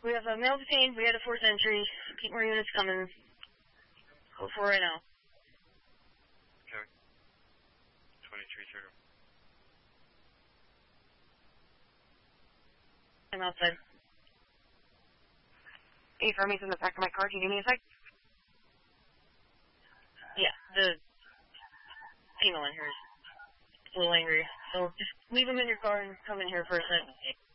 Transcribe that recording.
We have a male detained. We had a forced entry. Keep more units coming. Go for right now. Okay. 23 trigger. I'm outside. Hey, Fermi's in the back of my car. Can you give me a sec? Yeah, the female in here is a little angry. So just leave him in your car and come in here for a second.